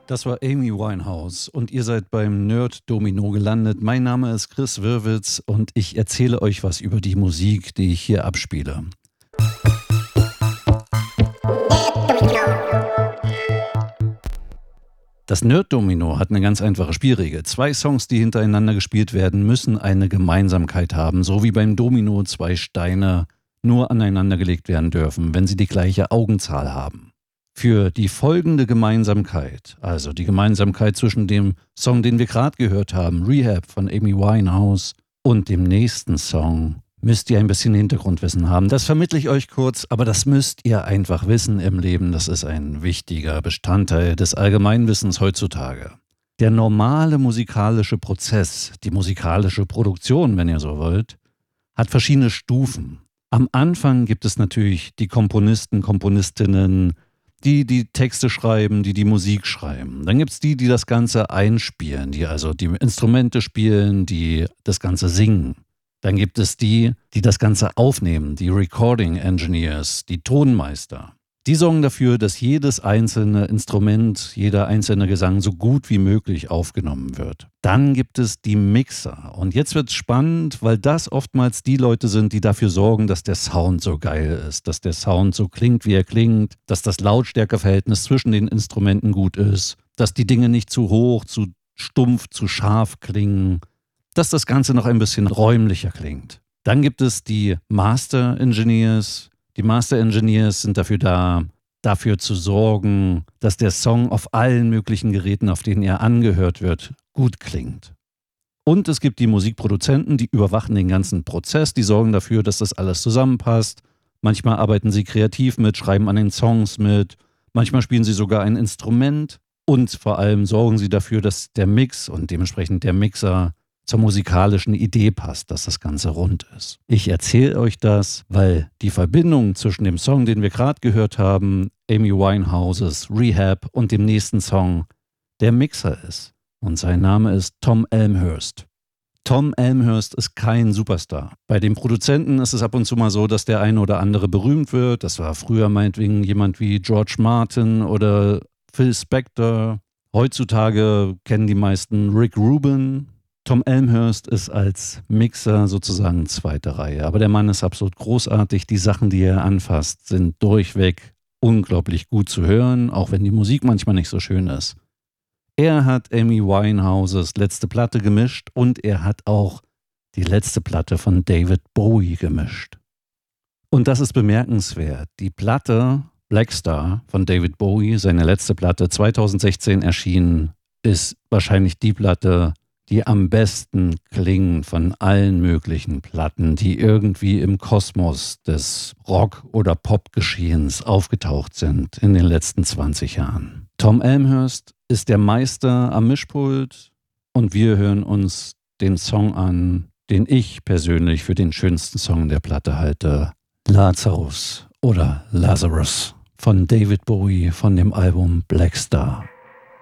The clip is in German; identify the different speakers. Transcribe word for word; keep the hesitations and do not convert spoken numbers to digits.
Speaker 1: Das war Amy Winehouse und ihr seid beim Nerd Domino gelandet. Mein Name ist Chris Wirwitz und ich erzähle euch was über die Musik, die ich hier abspiele. Das Nerd Domino hat eine ganz einfache Spielregel. Zwei Songs, die hintereinander gespielt werden, müssen eine Gemeinsamkeit haben, so wie beim Domino zwei Steine nur aneinander gelegt werden dürfen, wenn sie die gleiche Augenzahl haben. Für die folgende Gemeinsamkeit, also die Gemeinsamkeit zwischen dem Song, den wir gerade gehört haben, Rehab von Amy Winehouse, und dem nächsten Song, müsst ihr ein bisschen Hintergrundwissen haben. Das vermittle ich euch kurz, aber das müsst ihr einfach wissen im Leben. Das ist ein wichtiger Bestandteil des Allgemeinwissens heutzutage. Der normale musikalische Prozess, die musikalische Produktion, wenn ihr so wollt, hat verschiedene Stufen. Am Anfang gibt es natürlich die Komponisten, Komponistinnen, die die Texte schreiben, die die Musik schreiben. Dann gibt es die, die das Ganze einspielen, die also die Instrumente spielen, die das Ganze singen. Dann gibt es die, die das Ganze aufnehmen, die Recording Engineers, die Tonmeister. Die sorgen dafür, dass jedes einzelne Instrument, jeder einzelne Gesang so gut wie möglich aufgenommen wird. Dann gibt es die Mixer. Und jetzt wird es spannend, weil das oftmals die Leute sind, die dafür sorgen, dass der Sound so geil ist, dass der Sound so klingt, wie er klingt, dass das Lautstärkeverhältnis zwischen den Instrumenten gut ist, dass die Dinge nicht zu hoch, zu stumpf, zu scharf klingen, dass das Ganze noch ein bisschen räumlicher klingt. Dann gibt es die Master Engineers. Die Master Engineers sind dafür da, dafür zu sorgen, dass der Song auf allen möglichen Geräten, auf denen er angehört wird, gut klingt. Und es gibt die Musikproduzenten, die überwachen den ganzen Prozess, die sorgen dafür, dass das alles zusammenpasst. Manchmal arbeiten sie kreativ mit, schreiben an den Songs mit, manchmal spielen sie sogar ein Instrument und vor allem sorgen sie dafür, dass der Mix und dementsprechend der Mixer zur musikalischen Idee passt, dass das Ganze rund ist. Ich erzähle euch das, weil die Verbindung zwischen dem Song, den wir gerade gehört haben, Amy Winehouses Rehab, und dem nächsten Song der Mixer ist. Und sein Name ist Tom Elmhurst. Tom Elmhurst ist kein Superstar. Bei den Produzenten ist es ab und zu mal so, dass der eine oder andere berühmt wird. Das war früher meinetwegen jemand wie George Martin oder Phil Spector. Heutzutage kennen die meisten Rick Rubin. Tom Elmhurst ist als Mixer sozusagen zweite Reihe. Aber der Mann ist absolut großartig. Die Sachen, die er anfasst, sind durchweg unglaublich gut zu hören, auch wenn die Musik manchmal nicht so schön ist. Er hat Amy Winehouses letzte Platte gemischt und er hat auch die letzte Platte von David Bowie gemischt. Und das ist bemerkenswert. Die Platte Black Star von David Bowie, seine letzte Platte, zweitausendsechzehn erschienen, ist wahrscheinlich die Platte, die am besten klingen von allen möglichen Platten, die irgendwie im Kosmos des Rock- oder Pop-Geschehens aufgetaucht sind in den letzten zwanzig Jahren. Tom Elmhurst ist der Meister am Mischpult und wir hören uns den Song an, den ich persönlich für den schönsten Song der Platte halte, Lazarus oder Lazarus von David Bowie von dem Album Black Star.